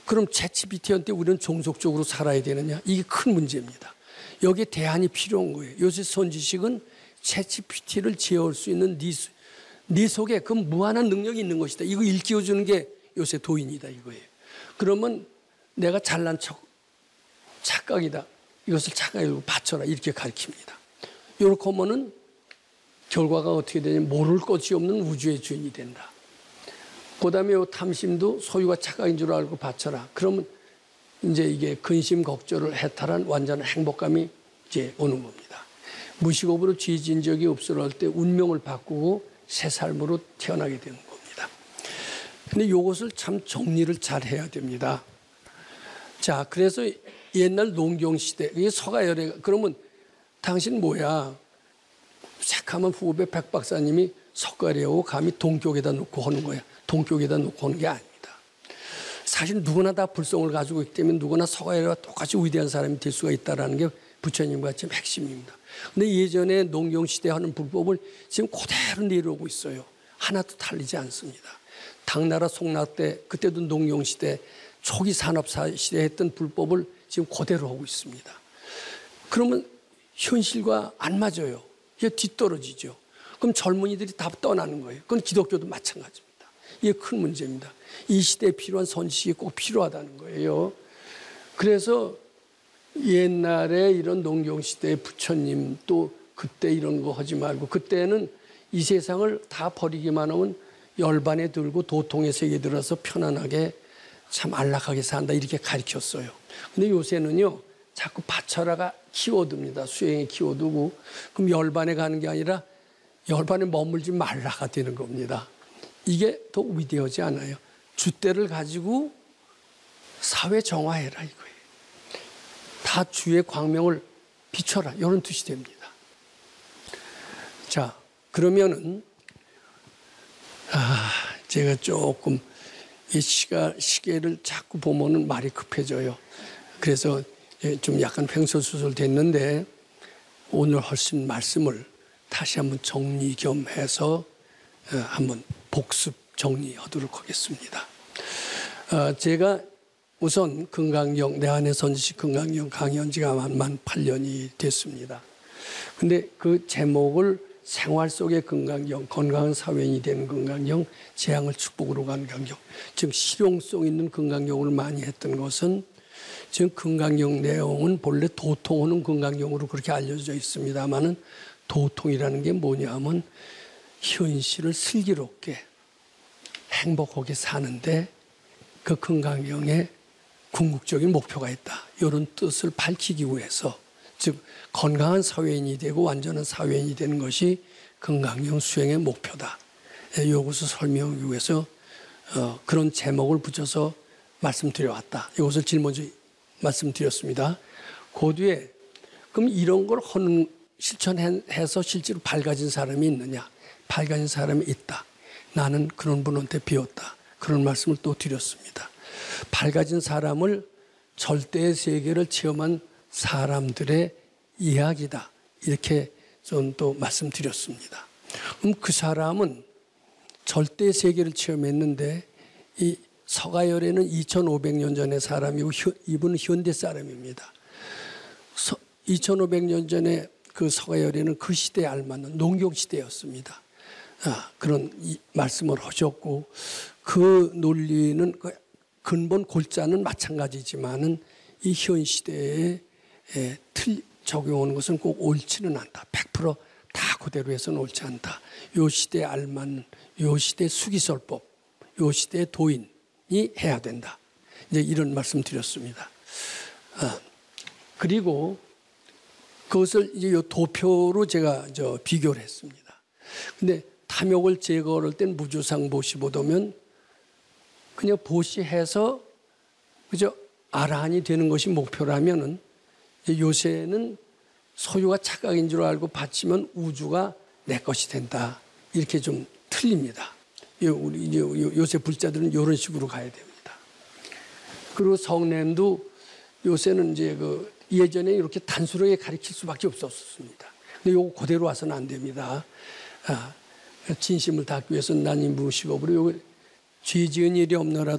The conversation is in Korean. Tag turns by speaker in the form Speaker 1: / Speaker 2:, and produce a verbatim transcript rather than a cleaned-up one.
Speaker 1: 그럼 챗지피티한테 우리는 종속적으로 살아야 되느냐? 이게 큰 문제입니다. 여기에 대안이 필요한 거예요. 요새 선지식은 챗지피티를 제어할 수 있는 네, 네 속에 그 무한한 능력이 있는 것이다. 이거 일깨워주는 게 요새 도인이다 이거예요. 그러면 내가 잘난 척, 착각이다. 이것을 착각으로 바쳐라. 이렇게 가르칩니다. 이렇게 하면은 결과가 어떻게 되냐면 모를 것이 없는 우주의 주인이 된다. 그 다음에 탐심도 소유가 착각인 줄 알고 바쳐라. 그러면 이제 이게 근심, 걱정을 해탈한 완전한 행복감이 이제 오는 겁니다. 무식업으로 죄진 적이 없으럴 때 운명을 바꾸고 새 삶으로 태어나게 되는 겁니다. 근데 이것을 참 정리를 잘 해야 됩니다. 자, 그래서 옛날 농경시대, 이게 서가열애, 그러면 당신 뭐야? 새카만 후배 백 박사님이 석가래하고 감히 동격에다 놓고 하는 거야. 동격에다 놓고 하는 게 아닙니다. 사실 누구나 다 불성을 가지고 있기 때문에 누구나 서가열애와 똑같이 위대한 사람이 될 수가 있다는 게 부처님과 지금 핵심입니다. 근데 예전에 농경시대 하는 불법을 지금 그대로 내려오고 있어요. 하나도 달리지 않습니다. 당나라 송나 때, 그때도 농경시대, 초기 산업시대 했던 불법을 지금 그대로 하고 있습니다. 그러면 현실과 안 맞아요. 이게 뒤떨어지죠. 그럼 젊은이들이 다 떠나는 거예요. 그건 기독교도 마찬가지입니다. 이게 큰 문제입니다. 이 시대에 필요한 선지식이 꼭 필요하다는 거예요. 그래서 옛날에 이런 농경시대의 부처님 또 그때 이런 거 하지 말고 그때는 이 세상을 다 버리기만 하면 열반에 들고 도통의 세계에 들어서 편안하게 참 안락하게 산다 이렇게 가르쳤어요. 근데 요새는요 자꾸 바쳐라가 키워드입니다. 수행의 키워드고 그럼 열반에 가는 게 아니라 열반에 머물지 말라가 되는 겁니다. 이게 더 위대하지 않아요. 주대를 가지고 사회 정화해라 이거예요. 다 주의 광명을 비춰라 이런 뜻이 됩니다. 자 그러면은 아 제가 조금 이 시가, 시계를 자꾸 보면은 말이 급해져요. 그래서 좀 약간 횡설수설 됐는데 오늘 하신 말씀을 다시 한번 정리 겸 해서 한번 복습 정리하도록 하겠습니다. 제가 우선 금강경, 내 안의 선지식 금강경 강의한 지가 만 팔 년이 됐습니다. 근데 그 제목을 생활 속의 금강경, 건강한 사회인이 되는 금강경, 재앙을 축복으로 가는 강경. 즉 실용성 있는 금강경을 많이 했던 것은 지금 금강경 내용은 본래 도통하는 금강경으로 그렇게 알려져 있습니다만은 도통이라는 게 뭐냐면 현실을 슬기롭게 행복하게 사는데 그 금강경에 궁극적인 목표가 있다. 이런 뜻을 밝히기 위해서 즉 건강한 사회인이 되고 완전한 사회인이 되는 것이 금강경 수행의 목표다. 이것을 설명하기 위해서 그런 제목을 붙여서 말씀드려왔다. 이것을 질문지 말씀드렸습니다. 그 뒤에 그럼 이런 걸 하는 실천해서 실제로 밝아진 사람이 있느냐? 밝아진 사람이 있다. 나는 그런 분한테 배웠다. 그런 말씀을 또 드렸습니다. 밝아진 사람을 절대의 세계를 체험한 사람들의 이야기다. 이렇게 좀 또 말씀드렸습니다. 그럼 그 사람은 절대의 세계를 체험했는데 이 서가열애는 이천오백 년 전의 사람이고 이분은 현대 사람입니다. 이천오백 년 전에 그 서가열애는 그 시대에 알맞는 농경시대였습니다. 아, 그런 말씀을 하셨고 그 논리는 근본 골자는 마찬가지지만은 이 현 시대에 틀 적용하는 것은 꼭 옳지는 않다. 백 퍼센트 다 그대로 해서는 옳지 않다. 요 시대에 알맞는 요 시대 수기설법, 요 시대 도인이 해야 된다. 이제 이런 말씀 드렸습니다. 아, 그리고 그것을 이제 요 도표로 제가 저 비교를 했습니다. 근데 탐욕을 제거할 땐 무주상 보시 보도면 그냥 보시해서 그저 아라한이 되는 것이 목표라면은 요새는 소유가 착각인 줄 알고 바치면 우주가 내 것이 된다. 이렇게 좀 틀립니다. 우리 이제 요새 불자들은 이런 식으로 가야 됩니다. 그리고 성냄도 요새는 이제 그 예전에 이렇게 단순하게 가르칠 수밖에 없었습니다. 근데 요거 그대로 와서는 안 됩니다. 아, 진심을 닦기 위해서는 난 인부식업으로 요거 죄 지은 일이 없노라